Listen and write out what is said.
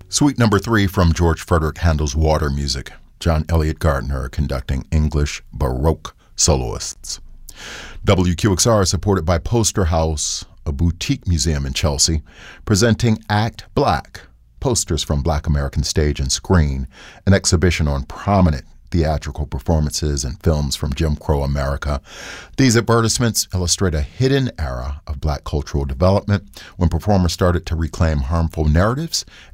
Suite number 3 from George Frederick Handel's Water Music. John Elliott Gardner conducting English Baroque soloists. WQXR is supported by Poster House, a boutique museum in Chelsea, presenting Act Black, posters from Black American stage and screen, an exhibition on prominent theatrical performances and films from Jim Crow America. These advertisements illustrate a hidden era of Black cultural development when performers started to reclaim harmful narratives